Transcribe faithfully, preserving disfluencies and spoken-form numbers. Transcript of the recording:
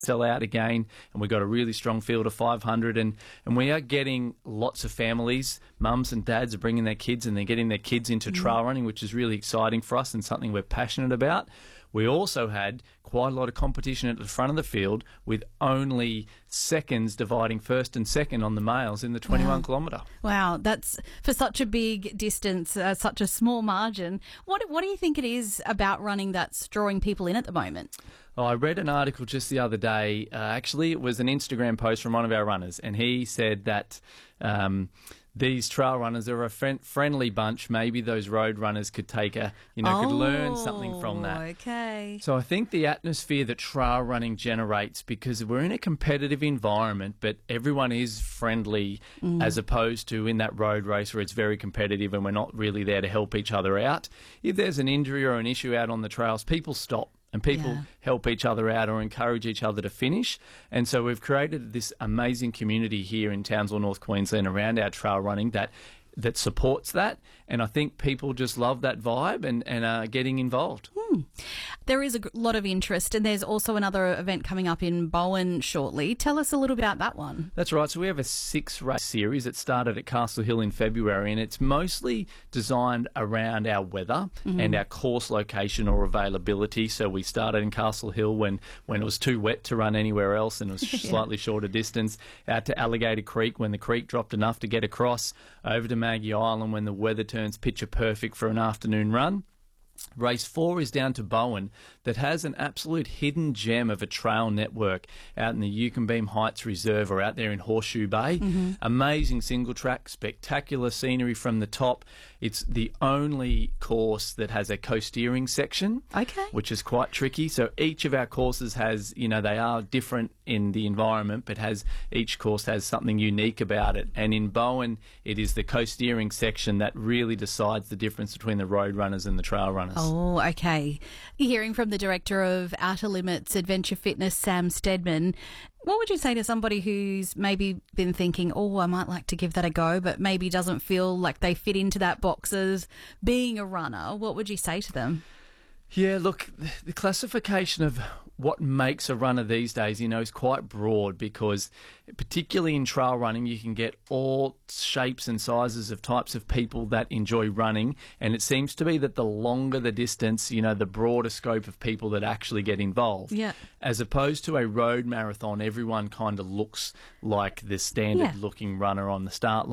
sell out again, and we've got a really strong field of five hundred, and, and we are getting lots of families. Mums and dads are bringing their kids, and they're getting their kids into mm. trail running, which is really exciting for us and something we're passionate about. We also had quite a lot of competition at the front of the field, with only seconds dividing first and second on the males in the twenty-one wow. kilometre. Wow, that's for such a big distance, uh, such a small margin. What what do you think it is about running that's drawing people in at the moment? Oh, I read an article just the other day. Uh, actually, it was an Instagram post from one of our runners, and he said that um, these trail runners are a friend- friendly bunch. Maybe those road runners could take a, you know, oh, could learn something from that. Okay. So I think the atmosphere that trail running generates, because we're in a competitive environment, but everyone is friendly, mm. as opposed to in that road race where it's very competitive and we're not really there to help each other out. If there's an injury or an issue out on the trails, people stop. And people yeah. help each other out or encourage each other to finish. And so we've created this amazing community here in Townsville, North Queensland, around our trail running that that supports that. And I think people just love that vibe and, and are getting involved. Hmm. There is a lot of interest, and there's also another event coming up in Bowen shortly. Tell us a little about that one. That's right. So we have a six-race series. It started at Castle Hill in February, and it's mostly designed around our weather mm-hmm. and our course location or availability. So we started in Castle Hill when, when it was too wet to run anywhere else and it was yeah. slightly shorter distance, out to Alligator Creek when the creek dropped enough to get across, over to Maggie Island when the weather turns picture perfect for an afternoon run. Race four is down to Bowen, that has an absolute hidden gem of a trail network out in the Yukonbeam Heights Reserve, or out there in Horseshoe Bay. Mm-hmm. Amazing single track, spectacular scenery from the top. It's the only course that has a co-steering section, okay. which is quite tricky. So each of our courses has, you know, they are different in the environment, but has each course has something unique about it. And in Bowen, it is the co-steering section that really decides the difference between the road runners and the trail runners. Oh, okay. Hearing from the director of Outer Limits Adventure Fitness, Sam Stedman, what would you say to somebody who's maybe been thinking, oh, I might like to give that a go, but maybe doesn't feel like they fit into that box as being a runner? What would you say to them? Yeah, look, the classification of what makes a runner these days, you know, is quite broad, because particularly in trail running, you can get all shapes and sizes of types of people that enjoy running. And it seems to be that the longer the distance, you know, the broader scope of people that actually get involved. Yeah. As opposed to a road marathon, everyone kind of looks like the standard yeah. looking runner on the start line.